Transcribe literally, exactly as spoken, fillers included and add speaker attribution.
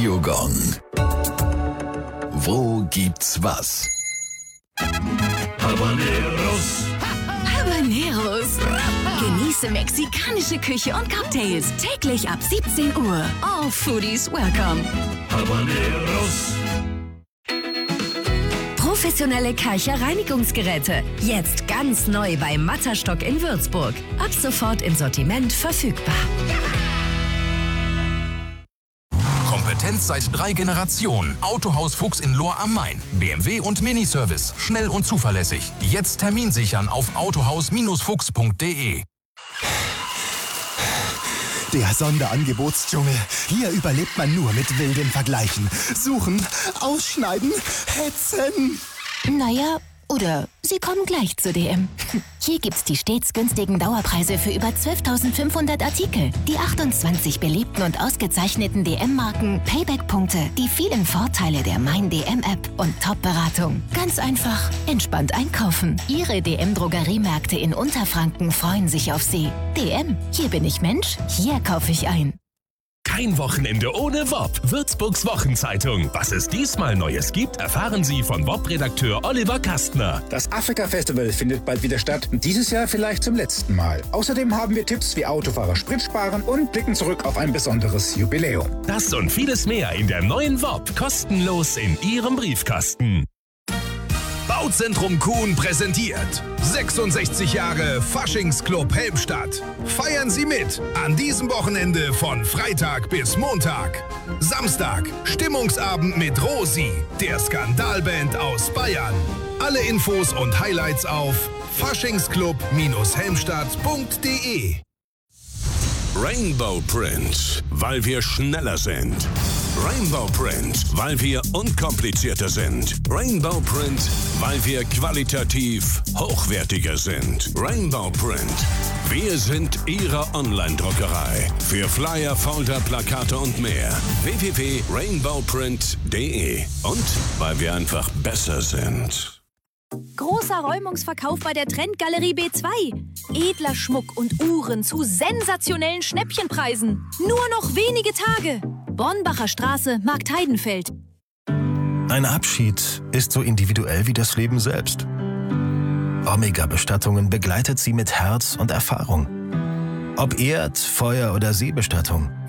Speaker 1: Radiogong. Wo gibt's was?
Speaker 2: Habaneros.
Speaker 3: Habaneros. Genieße mexikanische Küche und Cocktails täglich ab siebzehn Uhr. All Foodies welcome.
Speaker 2: Habaneros.
Speaker 3: Professionelle Karcher-Reinigungsgeräte. Jetzt ganz neu bei Matterstock in Würzburg. Ab sofort im Sortiment verfügbar.
Speaker 4: Kompetenz seit drei Generationen. Autohaus Fuchs in Lohr am Main. B M W und Miniservice. Schnell und zuverlässig. Jetzt Termin sichern auf autohaus Fuchs punkt de.
Speaker 5: Der Sonderangebotsdschungel. Hier überlebt man nur mit wilden Vergleichen. Suchen, ausschneiden, hetzen.
Speaker 6: Naja, oder Sie kommen gleich zu D M. Hier gibt's die stets günstigen Dauerpreise für über zwölftausendfünfhundert Artikel, die achtundzwanzig beliebten und ausgezeichneten D M-Marken, Payback-Punkte, die vielen Vorteile der Mein D M-App und Top-Beratung. Ganz einfach, entspannt einkaufen. Ihre D M-Drogeriemärkte in Unterfranken freuen sich auf Sie. D M, hier bin ich Mensch, hier kaufe ich ein.
Speaker 7: Kein Wochenende ohne W O P. Würzburgs Wochenzeitung. Was es diesmal Neues gibt, erfahren Sie von W O P-Redakteur Oliver Kastner.
Speaker 8: Das Afrika-Festival findet bald wieder statt. Dieses Jahr vielleicht zum letzten Mal. Außerdem haben wir Tipps, wie Autofahrer Sprit sparen und blicken zurück auf ein besonderes Jubiläum.
Speaker 7: Das und vieles mehr in der neuen W O P. Kostenlos in Ihrem Briefkasten.
Speaker 4: Bauzentrum Kuhn präsentiert sechsundsechzig Jahre Faschingsclub Helmstadt. Feiern Sie mit an diesem Wochenende von Freitag bis Montag. Samstag Stimmungsabend mit Rosi, der Skandalband aus Bayern. Alle Infos und Highlights auf faschingsclub helmstadt punkt de.
Speaker 9: Rainbow Print, weil wir schneller sind. Rainbow Print, weil wir unkomplizierter sind. Rainbow Print, weil wir qualitativ hochwertiger sind. Rainbow Print, wir sind Ihre Online-Druckerei. Für Flyer, Folder, Plakate und mehr. w w w punkt rainbow print punkt de. Und weil wir einfach besser sind.
Speaker 10: Großer Räumungsverkauf bei der Trendgalerie B zwei. Edler Schmuck und Uhren zu sensationellen Schnäppchenpreisen. Nur noch wenige Tage. Bornbacher Straße, Marktheidenfeld.
Speaker 11: Ein Abschied ist so individuell wie das Leben selbst. Omega-Bestattungen begleitet Sie mit Herz und Erfahrung. Ob Erd-, Feuer- oder Seebestattung.